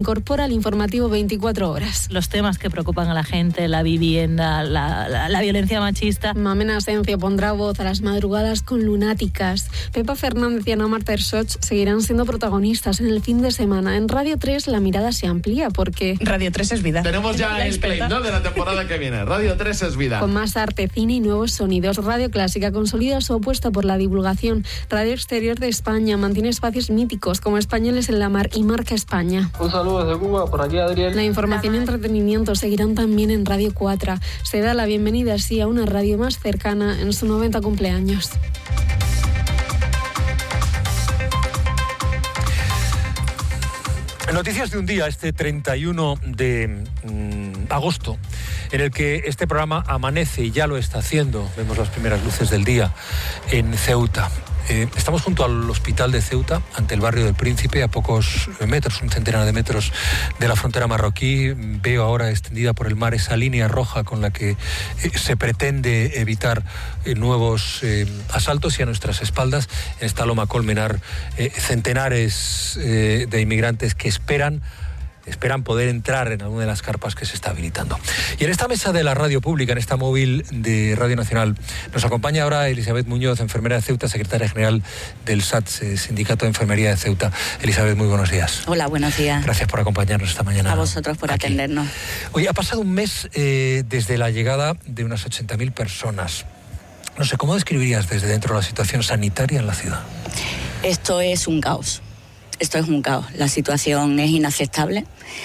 incorpora al informativo 24 horas. Los temas que preocupan a la gente, la vivienda, la violencia machista. Mamena Asencio pondrá voz a las madrugadas con lunáticas. Pepa Fernández y Ana Marta Ersoch seguirán siendo protagonistas en el fin de semana. En Radio 3 la mirada se amplía porque... Radio 3 es vida. Tenemos ya el play, ¿no?, de la temporada que viene. Radio 3 es vida. Con más arte, cine y nuevos sonidos. Radio Clásica consolida su apuesta por la divulgación. Radio Exterior de España mantiene espacios míticos como Españoles en la Mar y Marca España. Un saludo desde Cuba, por aquí Adriel. La información y entretenimiento seguirán también en Radio 4. Se da la bienvenida así a una radio más cercana en su 90 cumpleaños. Noticias de un día, este 31 de agosto, en el que este programa amanece, y ya lo está haciendo, vemos las primeras luces del día, en Ceuta. Estamos junto al hospital de Ceuta, ante el barrio del Príncipe, a pocos metros, un centenar de metros de la frontera marroquí. Veo ahora extendida por el mar esa línea roja con la que se pretende evitar nuevos asaltos, y a nuestras espaldas, en esta loma Colmenar, centenares de inmigrantes que esperan poder entrar en alguna de las carpas que se está habilitando. Y en esta mesa de la radio pública, en esta móvil de Radio Nacional, nos acompaña ahora Elizabeth Muñoz, enfermera de Ceuta, secretaria general del SATS, Sindicato de Enfermería de Ceuta. Elizabeth, muy buenos días. Hola, buenos días. Gracias por acompañarnos esta mañana. A vosotros por aquí atendernos. Hoy ha pasado un mes desde la llegada de unas 80.000 personas. No sé, ¿cómo describirías desde dentro la situación sanitaria en la ciudad? Esto es un caos. Esto es un caos. La situación es inaceptable.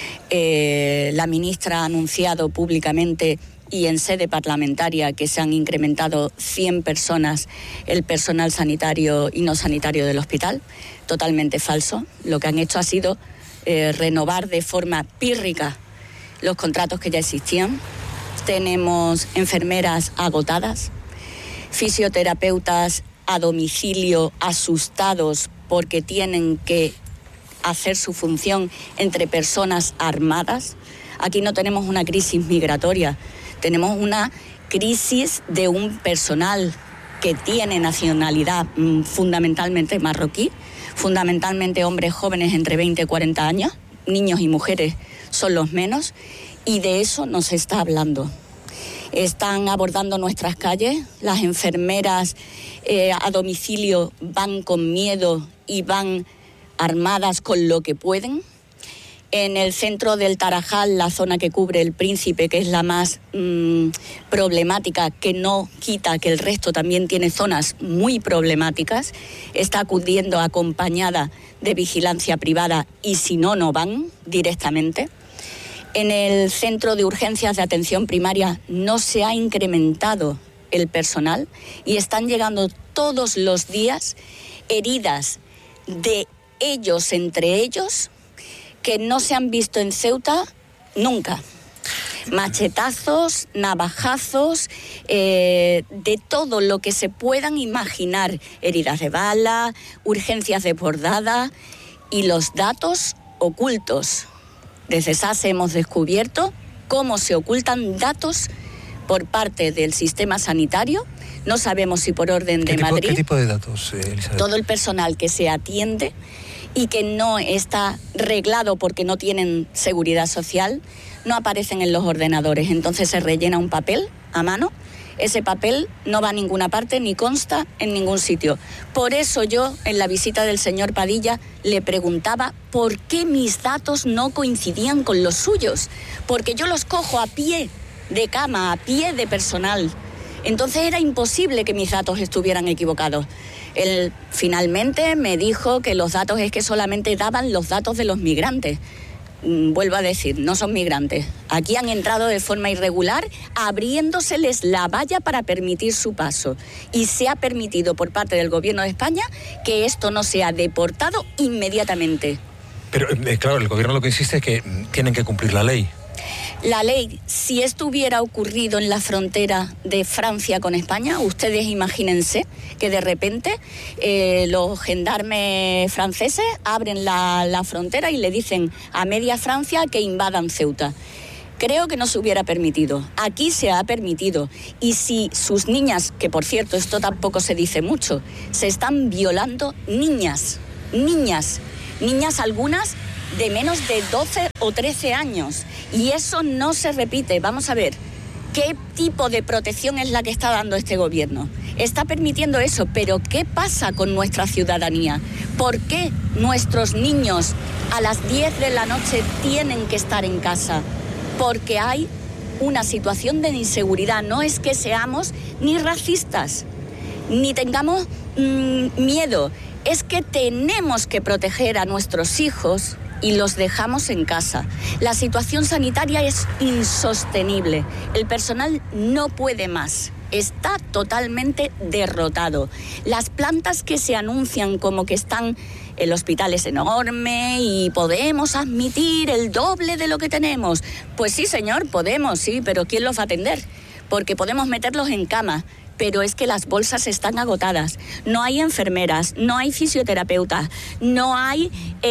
La ministra ha anunciado públicamente y en sede parlamentaria que se han incrementado 100 personas el personal sanitario y no sanitario del hospital. Totalmente falso. Lo que han hecho ha sido renovar de forma pírrica los contratos que ya existían. Tenemos enfermeras agotadas, fisioterapeutas a domicilio asustados porque tienen que hacer su función entre personas armadas. Aquí no tenemos una crisis migratoria, tenemos una crisis de un personal que tiene nacionalidad fundamentalmente marroquí, fundamentalmente hombres jóvenes entre 20 y 40 años, niños y mujeres son los menos, y de eso no se está hablando. Están abordando nuestras calles, las enfermeras a domicilio van con miedo y van armadas con lo que pueden. En el centro del Tarajal, la zona que cubre el Príncipe, que es la más problemática, que no quita que el resto también tiene zonas muy problemáticas, está acudiendo acompañada de vigilancia privada y si no, no van directamente. En el centro de urgencias de atención primaria no se ha incrementado el personal y están llegando todos los días heridas de ellos entre ellos que no se han visto en Ceuta nunca. Machetazos, navajazos, de todo lo que se puedan imaginar, heridas de bala, urgencias desbordadas y los datos ocultos. Desde SASE hemos descubierto cómo se ocultan datos por parte del sistema sanitario. No sabemos si por orden de Madrid. ¿Qué tipo de datos, Elizabeth? Todo el personal que se atiende y que no está reglado porque no tienen seguridad social, no aparecen en los ordenadores. Entonces se rellena un papel a mano. Ese papel no va a ninguna parte ni consta en ningún sitio. Por eso yo, en la visita del señor Padilla, le preguntaba por qué mis datos no coincidían con los suyos. Porque yo los cojo a pie de cama, a pie de personal. Entonces era imposible que mis datos estuvieran equivocados. Él finalmente me dijo que los datos es que solamente daban los datos de los migrantes. Vuelvo a decir, no son migrantes. Aquí han entrado de forma irregular, abriéndoseles la valla para permitir su paso. Y se ha permitido por parte del Gobierno de España que esto no sea deportado inmediatamente. Pero, claro, el Gobierno lo que insiste es que tienen que cumplir la ley. La ley, si esto hubiera ocurrido en la frontera de Francia con España, ustedes imagínense que de repente los gendarmes franceses abren la frontera y le dicen a media Francia que invadan Ceuta. Creo que no se hubiera permitido. Aquí se ha permitido. Y si sus niñas, que por cierto esto tampoco se dice mucho, se están violando niñas algunas de menos de 12 o 13 años. Y eso no se repite. Vamos a ver, ¿qué tipo de protección es la que está dando este gobierno? Está permitiendo eso, pero ¿qué pasa con nuestra ciudadanía? ¿Por qué nuestros niños a las 10 de la noche tienen que estar en casa? Porque hay una situación de inseguridad. No es que seamos ni racistas, ni tengamos miedo. Es que tenemos que proteger a nuestros hijos y los dejamos en casa. La situación sanitaria es insostenible. El personal no puede más. Está totalmente derrotado. Las plantas que se anuncian como que están... El hospital es enorme y podemos admitir el doble de lo que tenemos. Pues sí, señor, podemos, sí, pero ¿quién los va a atender? Porque podemos meterlos en cama, pero es que las bolsas están agotadas. No hay enfermeras, no hay fisioterapeutas, no hay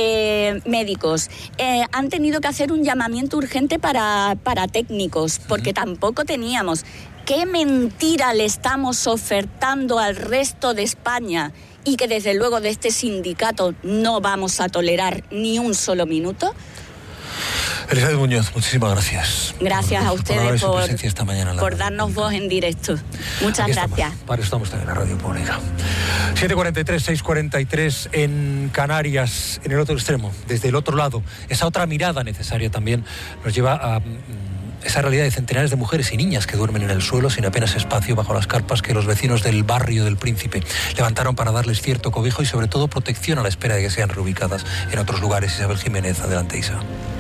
médicos. Han tenido que hacer un llamamiento urgente para técnicos, porque tampoco teníamos. ¿Qué mentira le estamos ofertando al resto de España? Y que desde luego de este sindicato no vamos a tolerar ni un solo minuto. Elizabeth Muñoz, muchísimas gracias. Gracias a ustedes por darnos voz en directo. Muchas gracias. Para eso estamos también en la radio pública. 7:43, 6:43 en Canarias, en el otro extremo, desde el otro lado. Esa otra mirada necesaria también nos lleva a... esa realidad de centenares de mujeres y niñas que duermen en el suelo sin apenas espacio bajo las carpas que los vecinos del barrio del Príncipe levantaron para darles cierto cobijo y sobre todo protección a la espera de que sean reubicadas en otros lugares. Isabel Jiménez, adelante, Isa.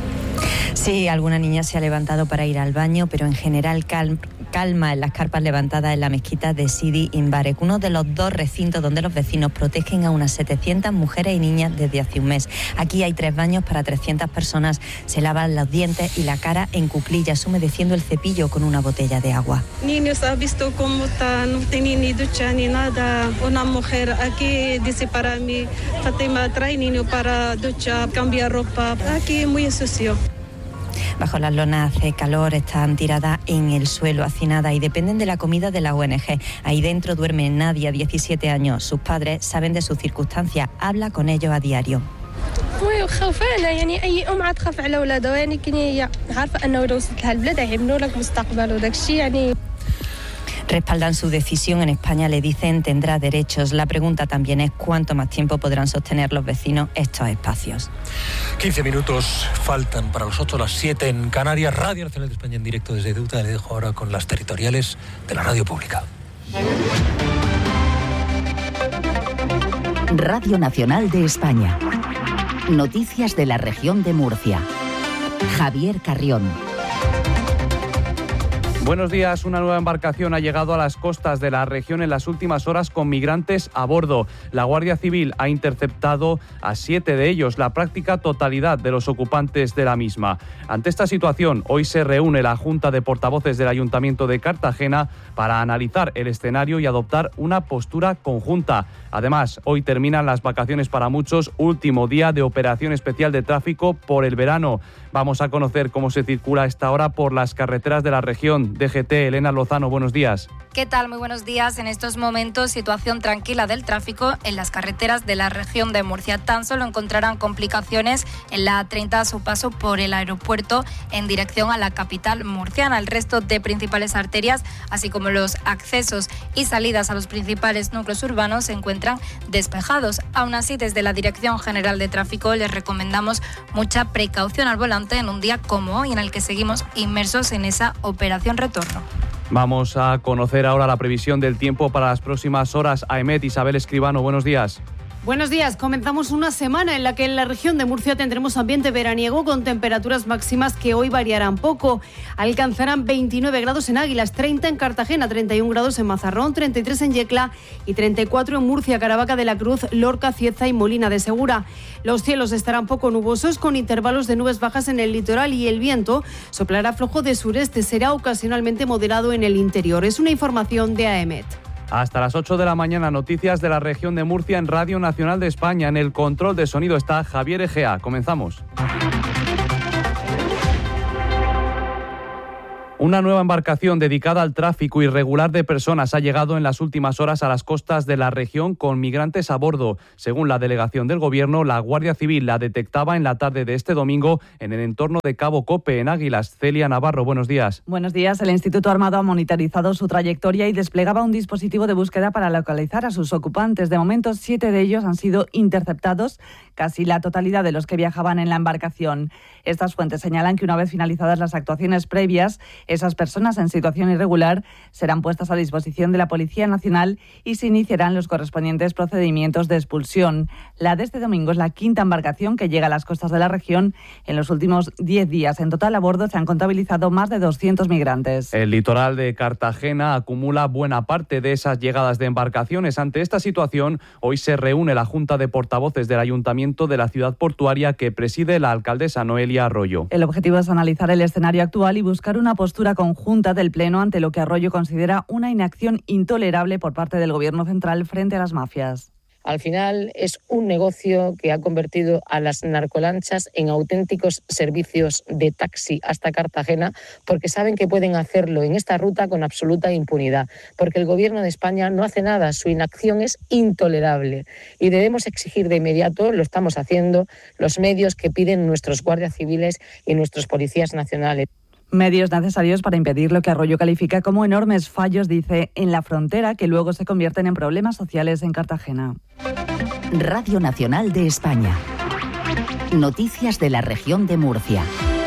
Sí, alguna niña se ha levantado para ir al baño, pero en general calma en las carpas levantadas en la mezquita de Sidi Imbarek, uno de los dos recintos donde los vecinos protegen a unas 700 mujeres y niñas desde hace un mes. Aquí hay 3 baños para 300 personas. Se lavan los dientes y la cara en cuclillas, humedeciendo el cepillo con una botella de agua. Niños, ¿has visto cómo están? No tienen ni ducha ni nada. Una mujer aquí dice para mí, Fátima, trae niño para ducha, cambiar ropa. Aquí muy sucio. Bajo las lonas hace calor, están tiradas en el suelo, hacinadas y dependen de la comida de la ONG. Ahí dentro duerme Nadia, 17 años. Sus padres saben de sus circunstancias, habla con ellos a diario. Respaldan su decisión. En España le dicen tendrá derechos. La pregunta también es cuánto más tiempo podrán sostener los vecinos estos espacios. 15 minutos faltan para las 8, las 7 en Canarias. Radio Nacional de España en directo desde Ceuta. Le dejo ahora con las territoriales de la radio pública. Radio Nacional de España. Noticias de la región de Murcia. Javier Carrión. Buenos días. Una nueva embarcación ha llegado a las costas de la región en las últimas horas con migrantes a bordo. La Guardia Civil ha interceptado a 7 de ellos, la práctica totalidad de los ocupantes de la misma. Ante esta situación, hoy se reúne la Junta de Portavoces del Ayuntamiento de Cartagena para analizar el escenario y adoptar una postura conjunta. Además, hoy terminan las vacaciones para muchos, último día de operación especial de tráfico por el verano. Vamos a conocer cómo se circula a esta hora por las carreteras de la región. DGT, Elena Lozano, buenos días. ¿Qué tal? Muy buenos días. En estos momentos, situación tranquila del tráfico en las carreteras de la región de Murcia. Tan solo encontrarán complicaciones en la A30 a su paso por el aeropuerto en dirección a la capital murciana. El resto de principales arterias, así como los accesos y salidas a los principales núcleos urbanos, se encuentran despejados. Aún así, desde la Dirección General de Tráfico les recomendamos mucha precaución al volante en un día como hoy, en el que seguimos inmersos en esa operación retorno. Vamos a conocer ahora la previsión del tiempo para las próximas horas. AEMET, Isabel Escribano, buenos días. Buenos días. Comenzamos una semana en la que en la región de Murcia tendremos ambiente veraniego con temperaturas máximas que hoy variarán poco. Alcanzarán 29 grados en Águilas, 30 en Cartagena, 31 grados en Mazarrón, 33 en Yecla y 34 en Murcia, Caravaca de la Cruz, Lorca, Cieza y Molina de Segura. Los cielos estarán poco nubosos con intervalos de nubes bajas en el litoral y el viento soplará flojo de sureste. Será ocasionalmente moderado en el interior. Es una información de AEMET. Hasta las 8 de la mañana, noticias de la región de Murcia en Radio Nacional de España. En el control de sonido está Javier Egea. Comenzamos. Una nueva embarcación dedicada al tráfico irregular de personas ha llegado en las últimas horas a las costas de la región con migrantes a bordo. Según la delegación del Gobierno, la Guardia Civil la detectaba en la tarde de este domingo en el entorno de Cabo Cope, en Águilas. Celia Navarro, buenos días. Buenos días. El Instituto Armado ha monitorizado su trayectoria y desplegaba un dispositivo de búsqueda para localizar a sus ocupantes. De momento, 7 de ellos han sido interceptados, casi la totalidad de los que viajaban en la embarcación. Estas fuentes señalan que una vez finalizadas las actuaciones previas, esas personas en situación irregular serán puestas a disposición de la Policía Nacional y se iniciarán los correspondientes procedimientos de expulsión. La de este domingo es la 5ª embarcación que llega a las costas de la región en los últimos 10 días. En total, a bordo se han contabilizado más de 200 migrantes. El litoral de Cartagena acumula buena parte de esas llegadas de embarcaciones. Ante esta situación, hoy se reúne la Junta de Portavoces del Ayuntamiento de la ciudad portuaria que preside la alcaldesa Noelia Arroyo. El objetivo es analizar el escenario actual y buscar una postura conjunta del Pleno ante lo que Arroyo considera una inacción intolerable por parte del Gobierno central frente a las mafias. Al final es un negocio que ha convertido a las narcolanchas en auténticos servicios de taxi hasta Cartagena, porque saben que pueden hacerlo en esta ruta con absoluta impunidad, porque el Gobierno de España no hace nada, su inacción es intolerable y debemos exigir de inmediato, lo estamos haciendo, los medios que piden nuestros guardias civiles y nuestros policías nacionales. Medios necesarios para impedir lo que Arroyo califica como enormes fallos, dice, en la frontera, que luego se convierten en problemas sociales en Cartagena. Radio Nacional de España. Noticias de la región de Murcia.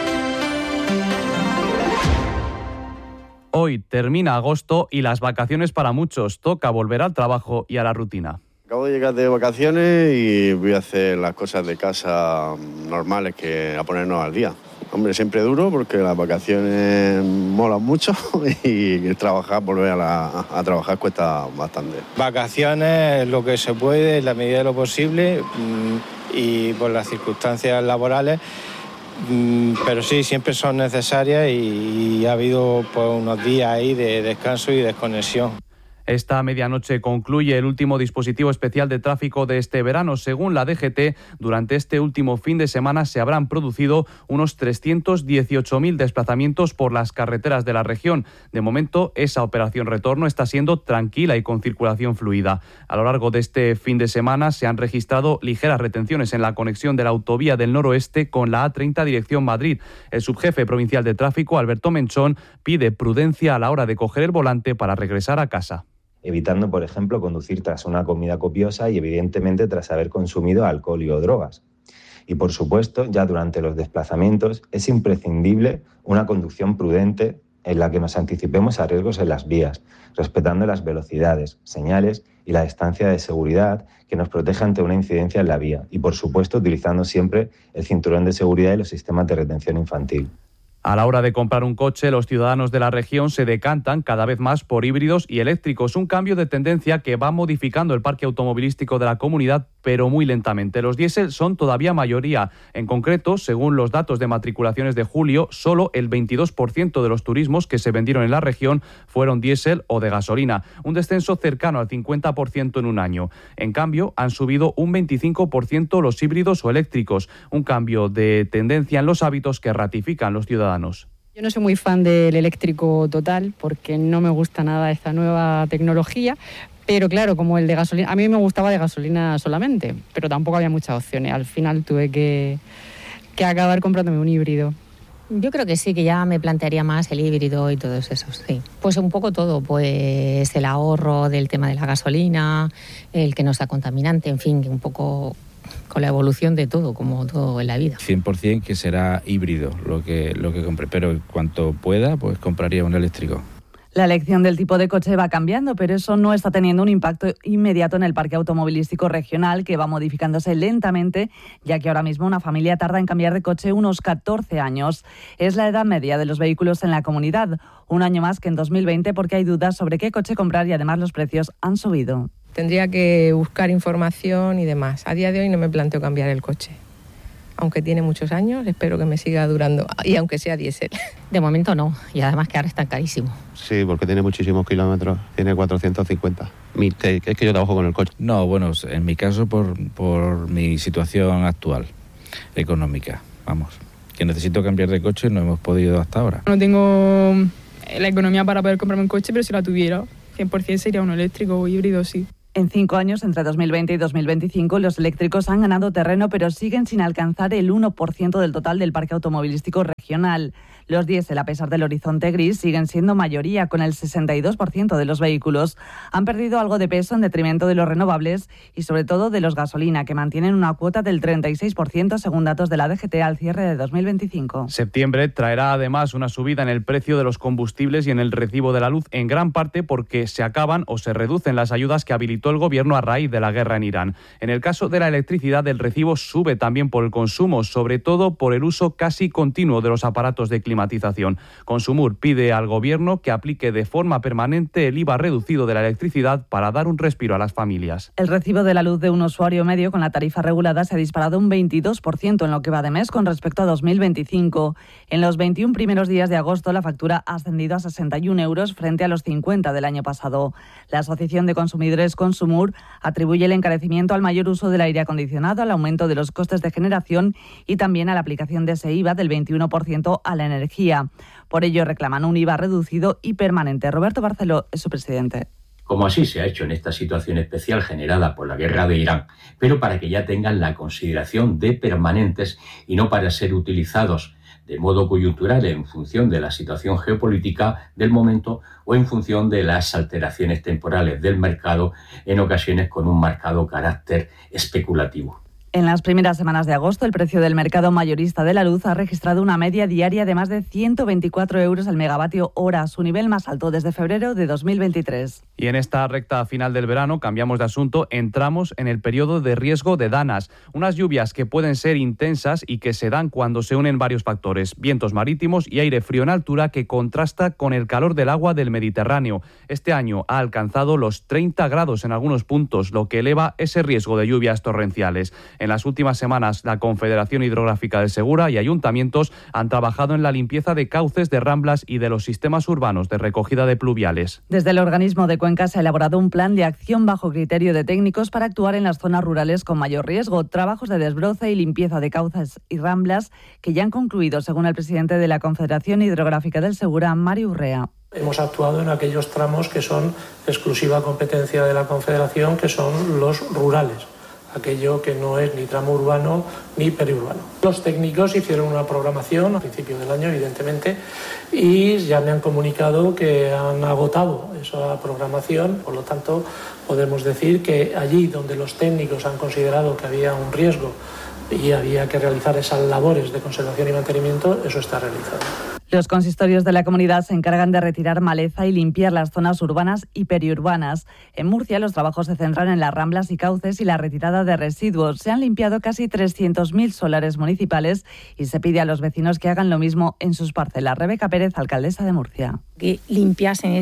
Hoy termina agosto y las vacaciones para muchos. Toca volver al trabajo y a la rutina. Acabo de llegar de vacaciones y voy a hacer las cosas de casa normales, que a ponernos al día. Hombre, siempre duro porque las vacaciones molan mucho y volver a trabajar cuesta bastante. Vacaciones, lo que se puede, en la medida de lo posible y por las circunstancias laborales, pero sí, siempre son necesarias y ha habido pues, unos días ahí de descanso y desconexión. Esta medianoche concluye el último dispositivo especial de tráfico de este verano. Según la DGT, durante este último fin de semana se habrán producido unos 318.000 desplazamientos por las carreteras de la región. De momento, esa operación retorno está siendo tranquila y con circulación fluida. A lo largo de este fin de semana se han registrado ligeras retenciones en la conexión de la autovía del noroeste con la A30 dirección Madrid. El subjefe provincial de tráfico, Alberto Menchón, pide prudencia a la hora de coger el volante para regresar a casa. Evitando, por ejemplo, conducir tras una comida copiosa y, evidentemente, tras haber consumido alcohol y o drogas. Y, por supuesto, ya durante los desplazamientos es imprescindible una conducción prudente en la que nos anticipemos a riesgos en las vías, respetando las velocidades, señales y la distancia de seguridad que nos protege ante una incidencia en la vía. Y, por supuesto, utilizando siempre el cinturón de seguridad y los sistemas de retención infantil. A la hora de comprar un coche, los ciudadanos de la región se decantan cada vez más por híbridos y eléctricos, un cambio de tendencia que va modificando el parque automovilístico de la comunidad, pero muy lentamente. Los diésel son todavía mayoría. En concreto, según los datos de matriculaciones de julio, solo el 22% de los turismos que se vendieron en la región fueron diésel o de gasolina, un descenso cercano al 50% en un año. En cambio, han subido un 25% los híbridos o eléctricos, un cambio de tendencia en los hábitos que ratifican los ciudadanos. Yo no soy muy fan del eléctrico total porque no me gusta nada esta nueva tecnología, pero claro, como el de gasolina, a mí me gustaba de gasolina solamente, pero tampoco había muchas opciones. Al final tuve que acabar comprándome un híbrido. Yo creo que sí, que ya me plantearía más el híbrido y todos esos, sí. Pues un poco todo, pues el ahorro del tema de la gasolina, el que no sea contaminante, en fin, un poco con la evolución de todo, como todo en la vida. 100% que será híbrido lo que compre, pero en cuanto pueda, pues compraría un eléctrico. La elección del tipo de coche va cambiando, pero eso no está teniendo un impacto inmediato en el parque automovilístico regional, que va modificándose lentamente, ya que ahora mismo una familia tarda en cambiar de coche unos 14 años. Es la edad media de los vehículos en la comunidad, un año más que en 2020, porque hay dudas sobre qué coche comprar y además los precios han subido. Tendría que buscar información y demás. A día de hoy no me planteo cambiar el coche. Aunque tiene muchos años, espero que me siga durando, y aunque sea diésel. De momento no, y además que ahora está carísimo. Sí, porque tiene muchísimos kilómetros, tiene 450. Es que yo trabajo con el coche. No, bueno, en mi caso por mi situación actual, económica, vamos. Que necesito cambiar de coche, no hemos podido hasta ahora. No tengo la economía para poder comprarme un coche, pero si la tuviera, 100% sería uno eléctrico o híbrido, sí. En 5 años, entre 2020 y 2025, los eléctricos han ganado terreno, pero siguen sin alcanzar el 1% del total del parque automovilístico regional. Los diésel, a pesar del horizonte gris, siguen siendo mayoría, con el 62% de los vehículos. Han perdido algo de peso en detrimento de los renovables y sobre todo de los gasolina, que mantienen una cuota del 36% según datos de la DGT al cierre de 2025. Septiembre traerá además una subida en el precio de los combustibles y en el recibo de la luz, en gran parte porque se acaban o se reducen las ayudas que habilitó el Gobierno a raíz de la guerra en Irán. En el caso de la electricidad, el recibo sube también por el consumo, sobre todo por el uso casi continuo de los aparatos de climatización. Consumur pide al Gobierno que aplique de forma permanente el IVA reducido de la electricidad para dar un respiro a las familias. El recibo de la luz de un usuario medio con la tarifa regulada se ha disparado un 22% en lo que va de mes con respecto a 2025. En los 21 primeros días de agosto, la factura ha ascendido a 61 euros frente a los 50 del año pasado. La Asociación de Consumidores Consumur atribuye el encarecimiento al mayor uso del aire acondicionado, al aumento de los costes de generación y también a la aplicación de ese IVA del 21% a la energía. Por ello reclaman un IVA reducido y permanente. Roberto Barceló es su presidente. Como así se ha hecho en esta situación especial generada por la guerra de Irán, pero para que ya tengan la consideración de permanentes y no para ser utilizados de modo coyuntural en función de la situación geopolítica del momento o en función de las alteraciones temporales del mercado, en ocasiones con un marcado carácter especulativo. En las primeras semanas de agosto, el precio del mercado mayorista de la luz ha registrado una media diaria de más de 124 euros al megavatio hora, su nivel más alto desde febrero de 2023. Y en esta recta final del verano, cambiamos de asunto, entramos en el periodo de riesgo de danas, unas lluvias que pueden ser intensas y que se dan cuando se unen varios factores, vientos marítimos y aire frío en altura que contrasta con el calor del agua del Mediterráneo. Este año ha alcanzado los 30 grados en algunos puntos, lo que eleva ese riesgo de lluvias torrenciales. En las últimas semanas, la Confederación Hidrográfica de Segura y ayuntamientos han trabajado en la limpieza de cauces, de ramblas y de los sistemas urbanos de recogida de pluviales. Desde el organismo de Cuenca se ha elaborado un plan de acción bajo criterio de técnicos para actuar en las zonas rurales con mayor riesgo. Trabajos de desbroce y limpieza de cauces y ramblas que ya han concluido, según el presidente de la Confederación Hidrográfica del Segura, Mario Urrea. Hemos actuado en aquellos tramos que son exclusiva competencia de la Confederación, que son los rurales, aquello que no es ni tramo urbano ni periurbano. Los técnicos hicieron una programación a principio del año, evidentemente, y ya me han comunicado que han agotado esa programación. Por lo tanto, podemos decir que allí donde los técnicos han considerado que había un riesgo y había que realizar esas labores de conservación y mantenimiento, eso está realizado. Los consistorios de la comunidad se encargan de retirar maleza y limpiar las zonas urbanas y periurbanas. En Murcia, los trabajos se centran en las ramblas y cauces y la retirada de residuos. Se han limpiado casi 300.000 solares municipales y se pide a los vecinos que hagan lo mismo en sus parcelas. Rebeca Pérez, alcaldesa de Murcia. Que limpiasen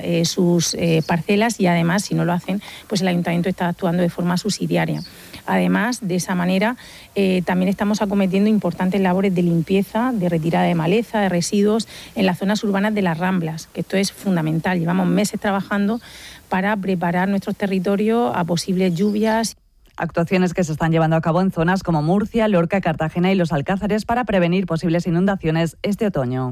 sus parcelas y además, si no lo hacen, pues el ayuntamiento está actuando de forma subsidiaria. Además, de esa manera, también estamos acometiendo importantes labores de limpieza, de retirada de maleza, de residuos en las zonas urbanas de las ramblas, que esto es fundamental. Llevamos meses trabajando para preparar nuestros territorios a posibles lluvias. Actuaciones que se están llevando a cabo en zonas como Murcia, Lorca, Cartagena y Los Alcázares para prevenir posibles inundaciones este otoño.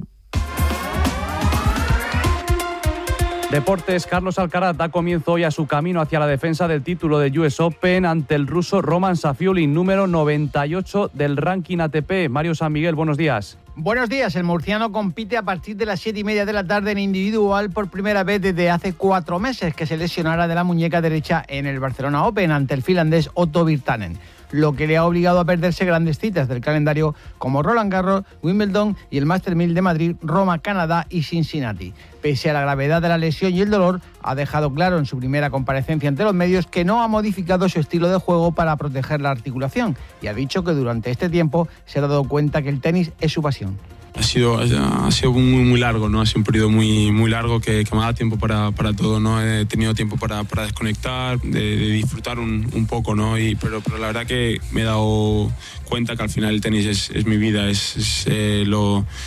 Deportes, Carlos Alcaraz da comienzo hoy a su camino hacia la defensa del título de US Open ante el ruso Roman Safiullin, número 98 del ranking ATP. Mario San Miguel, buenos días. Buenos días, el murciano compite a partir de las 7:30 de la tarde en individual por primera vez desde hace 4 meses que se lesionara de la muñeca derecha en el Barcelona Open ante el finlandés Otto Virtanen, lo que le ha obligado a perderse grandes citas del calendario como Roland Garros, Wimbledon y el Master 1000 de Madrid, Roma, Canadá y Cincinnati. Pese a la gravedad de la lesión y el dolor, ha dejado claro en su primera comparecencia ante los medios que no ha modificado su estilo de juego para proteger la articulación y ha dicho que durante este tiempo se ha dado cuenta que el tenis es su pasión. Ha sido muy largo, ¿no? Ha sido un periodo muy largo que me ha dado tiempo para todo, ¿no? He tenido tiempo para desconectar, de disfrutar un poco, ¿no? Pero la verdad que me he dado cuenta que al final el tenis es mi vida,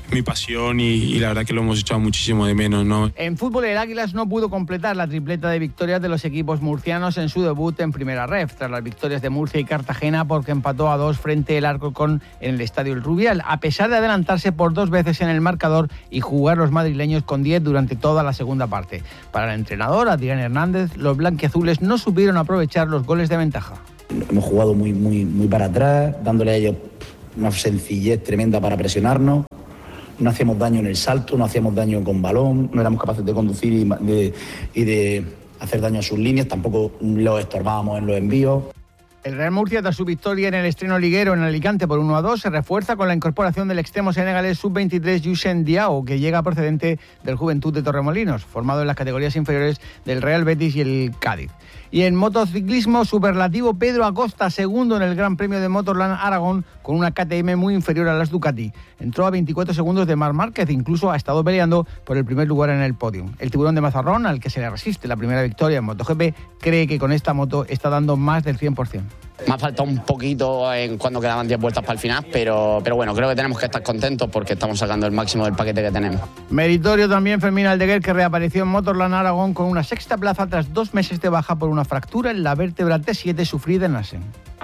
mi pasión y la verdad que lo hemos echado muchísimo de menos, ¿no? En fútbol, el Águilas no pudo completar la tripleta de victorias de los equipos murcianos en su debut en Primera Ref, tras las victorias de Murcia y Cartagena, porque empató a 2 frente al Alcorcón en el Estadio El Rubial, a pesar de adelantarse por 2 veces en el marcador y jugar los madrileños con 10 durante toda la segunda parte. Para el entrenador, Adrián Hernández, los blanquiazules no supieron aprovechar los goles de ventaja. Hemos jugado muy para atrás, dándole a ellos una sencillez tremenda para presionarnos. No hacíamos daño en el salto, no hacíamos daño con balón, no éramos capaces de conducir y de hacer daño a sus líneas, tampoco los estorbábamos en los envíos. El Real Murcia, tras su victoria en el estreno liguero en Alicante por 1-2, se refuerza con la incorporación del extremo senegalés sub-23 Youssef Diao, que llega procedente del Juventud de Torremolinos, formado en las categorías inferiores del Real Betis y el Cádiz. Y en motociclismo, superlativo Pedro Acosta, segundo en el Gran Premio de Motorland Aragón, con una KTM muy inferior a las Ducati. Entró a 24 segundos de Marc Márquez, incluso ha estado peleando por el primer lugar en el podio. El tiburón de Mazarrón, al que se le resiste la primera victoria en MotoGP, cree que con esta moto está dando más del 100%. Me ha faltado un poquito cuando quedaban 10 vueltas para el final, pero bueno, creo que tenemos que estar contentos porque estamos sacando el máximo del paquete que tenemos. Meritorio también Fermín Aldeguer, que reapareció en Motorland Aragón con una sexta plaza tras 2 meses de baja por una fractura en la vértebra T7 sufrida en Assen.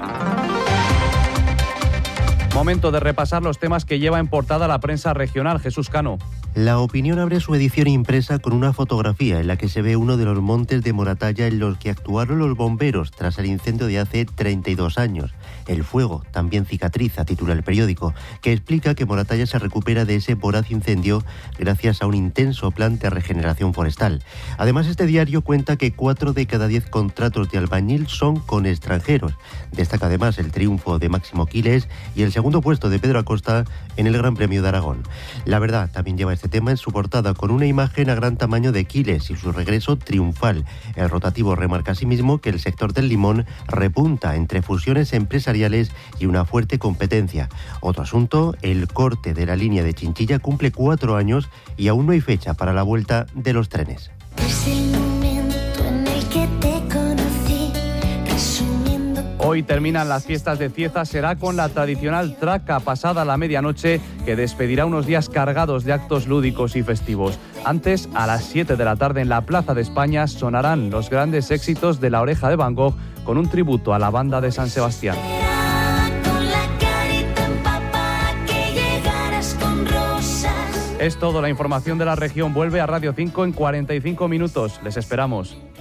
Momento de repasar los temas que lleva en portada la prensa regional. Jesús Cano. La Opinión abre su edición impresa con una fotografía en la que se ve uno de los montes de Moratalla en los que actuaron los bomberos tras el incendio de hace 32 años. El fuego también cicatriza, titula el periódico, que explica que Moratalla se recupera de ese voraz incendio gracias a un intenso plan de regeneración forestal. Además, este diario cuenta que 4 de cada 10 contratos de albañil son con extranjeros. Destaca además el triunfo de Máximo Quiles y el segundo puesto de Pedro Acosta en el Gran Premio de Aragón. La Verdad también lleva este tema en su portada con una imagen a gran tamaño de Quiles y su regreso triunfal. El rotativo remarca asimismo que el sector del limón repunta entre fusiones empresariales y una fuerte competencia. Otro asunto, el corte de la línea de Chinchilla cumple 4 años y aún no hay fecha para la vuelta de los trenes. Es el momento en el que te conocí, resumiendo. Hoy terminan las fiestas de Cieza, será con la tradicional traca pasada la medianoche que despedirá unos días cargados de actos lúdicos y festivos. Antes, a las 7 de la tarde en la Plaza de España sonarán los grandes éxitos de La Oreja de Van Gogh con un tributo a la banda de San Sebastián. Es todo, la información de la región vuelve a Radio 5 en 45 minutos. Les esperamos.